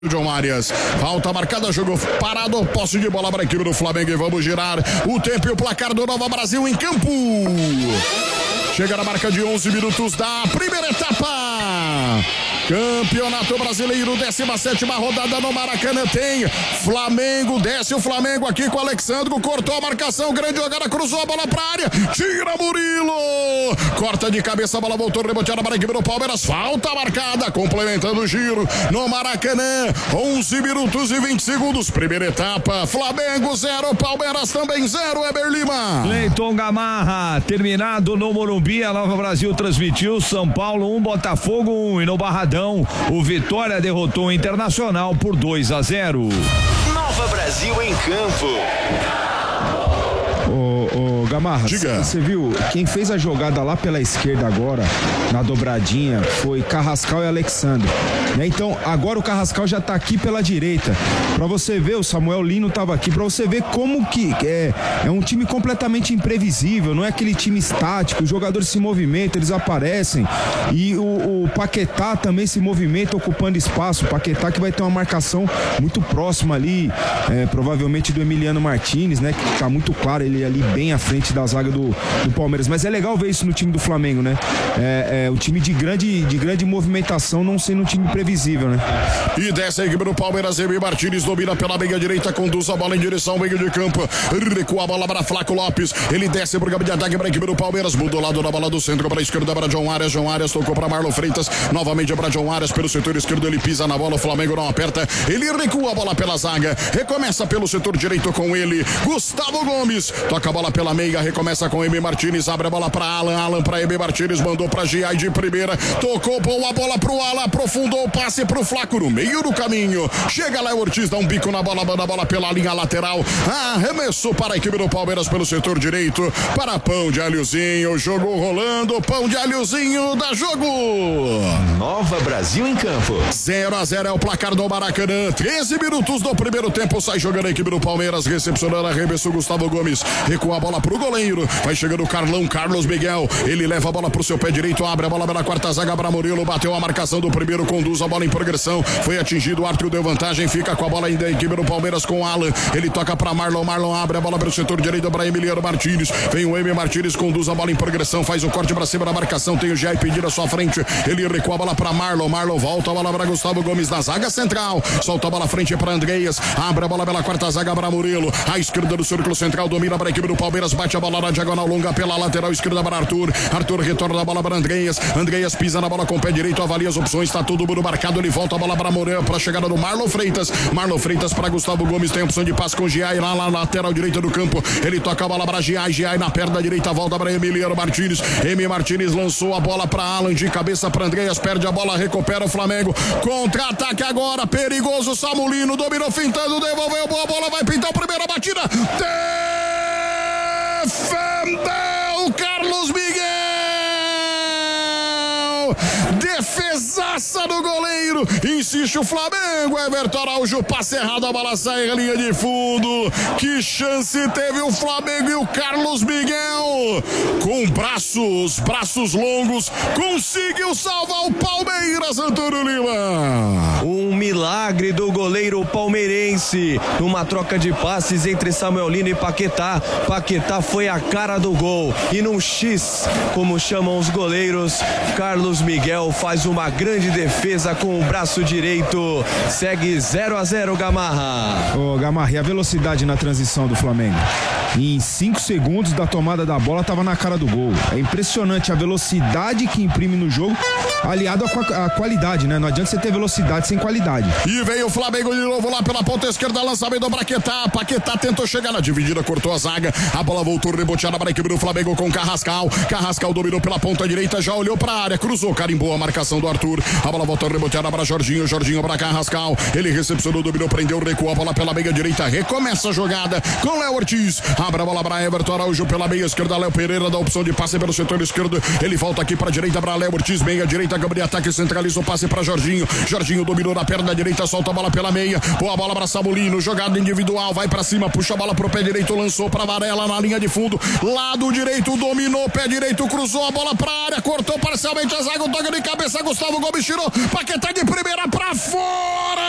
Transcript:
John Arias, falta marcada, jogo parado, posse de bola para a equipe do Flamengo e vamos girar o tempo e o placar do Nova Brasil em campo. Chega na marca de 11 minutos da primeira etapa. Campeonato Brasileiro, 17ª rodada no Maracanã, tem Flamengo, desce o Flamengo aqui com o Alexandro, cortou a marcação, grande jogada, cruzou a bola pra área, tira Murilo, corta de cabeça, a bola voltou, reboteada para a equipe do Palmeiras, falta marcada, complementando o giro no Maracanã, 11 minutos e 20 segundos, primeira etapa, Flamengo 0, Palmeiras também 0, Eber Lima. Cleiton Gamarra, terminado no Morumbi, a Nova Brasil transmitiu São Paulo 1, Botafogo 1 e no Barradão o Vitória derrotou o Internacional por 2-0. Nova Brasil em campo. Gamarra, você viu, quem fez a jogada lá pela esquerda agora, na dobradinha, foi Carrascal e Alexandre, né? Então, agora o Carrascal já tá aqui pela direita, pra você ver, o Samuel Lino tava aqui, pra você ver como que é um time completamente imprevisível, não é aquele time estático, os jogadores se movimentam, eles aparecem, e o Paquetá também se movimenta ocupando espaço, o Paquetá que vai ter uma marcação muito próxima ali, provavelmente do Emiliano Martínez, né, que tá muito claro, ele ali bem à frente da zaga do Palmeiras, mas é legal ver isso no time do Flamengo, né? O time de grande movimentação, não sendo um time previsível, né? E desce a equipe do Palmeiras, Emi Martínez domina pela meia direita, conduz a bola em direção ao meio de campo, recua a bola para Flaco Lopes, ele desce pro campo de ataque para a equipe do Palmeiras, mudou o lado da bola do centro para a esquerda para John Arias tocou para Marlon Freitas, novamente para John Arias pelo setor esquerdo, ele pisa na bola, o Flamengo não aperta, ele recua a bola pela zaga, recomeça pelo setor direito com ele, Gustavo Gomes, toca a bola pela meia, recomeça com Emi Martínez, abre a bola para Alan para Emi Martínez, mandou para Giai de primeira, tocou boa bola pro Alan, aprofundou o passe pro Flaco no meio do caminho, chega lá o Ortiz, dá um bico na bola, manda a bola pela linha lateral, arremessou para a equipe do Palmeiras pelo setor direito, para Pão de Alhozinho, jogo rolando, Pão de Alhozinho dá jogo. Nova Brasil em campo. 0-0 é o placar do Maracanã, 13 minutos do primeiro tempo, sai jogando a equipe do Palmeiras, recepcionando, arremessou Gustavo Gomes, recua a bola pro goleiro, vai chegando o Carlos Miguel, ele leva a bola pro seu pé direito, abre a bola pela quarta zaga para Murilo, bateu a marcação do primeiro, conduz a bola em progressão, foi atingido, o Arthur deu vantagem, fica com a bola ainda a equipe do Palmeiras com o Alan, ele toca para Marlon abre a bola pelo setor direito para Emiliano Martínez, vem o Emi Martínez, conduz a bola em progressão, faz o corte para cima da marcação, tem o Jair pedindo a sua frente, ele recua a bola para Marlon volta a bola para Gustavo Gomes na zaga central, solta a bola à frente para Andreas, abre a bola pela quarta zaga para Murilo, à esquerda do círculo central, domina para a equipe do Palmeiras, bate a bola na diagonal longa pela lateral esquerda para Arthur retorna a bola para Andreas pisa na bola com o pé direito, avalia as opções, está todo mundo marcado, ele volta a bola para Moreira, para a chegada do Marlon Freitas para Gustavo Gomes, tem opção de passe com Giai lá na lateral direita do campo, ele toca a bola para Giai na perna direita, volta para Emiliano Martínez, Emi Martínez lançou a bola para Alan, de cabeça para Andreas, perde a bola, recupera o Flamengo, contra-ataque agora, perigoso, Samulino dominou, fintando, devolveu, boa bola, vai pintar a primeira batida, defendeu Carlos Miguel, defesaça do goleiro, insiste o Flamengo, Everton Araújo, passe errado, a bola sai em linha de fundo, que chance teve o Flamengo e o Carlos Miguel, com braços longos, conseguiu salvar o Palmeiras, Antônio Lima. Um milagre do goleiro palmeirense, numa troca de passes entre Samuel Lino e Paquetá foi a cara do gol, e num X, como chamam os goleiros, Carlos Miguel faz uma grande defesa com o braço direito, segue 0-0 Gamarra. Gamarra, e a velocidade na transição do Flamengo? Em 5 segundos da tomada da bola estava na cara do gol, é impressionante a velocidade que imprime no jogo, aliado à qualidade, né? Não adianta você ter velocidade sem qualidade. E veio o Flamengo de novo lá pela ponta esquerda, lançamento do Paquetá tentou chegar na dividida, cortou a zaga, a bola voltou reboteada para a equipe do Flamengo com Carrascal dominou pela ponta direita, já olhou para a área, cruzou, carimbou a marcação do Arthur, a bola voltou reboteada para Jorginho para Carrascal, ele recepcionou, dominou, prendeu, recuou a bola pela meia direita, recomeça a jogada com Léo Ortiz, abre a bola para Everton Araújo pela meia esquerda, Léo Pereira dá opção de passe pelo setor esquerdo, ele volta aqui para a direita para Léo Ortiz, meia direita, campo de ataque, centraliza o passe para Jorginho dominou na perna direita, solta a bola pela meia, boa bola para Samulino, jogada individual, vai para cima, puxa a bola pro pé direito, lançou para Varela na linha de fundo, lado direito, dominou, pé direito, cruzou a bola pra área, cortou parcialmente a zaga, toca de cabeça, Gustavo Gomes tirou, Paquetá de primeira pra fora!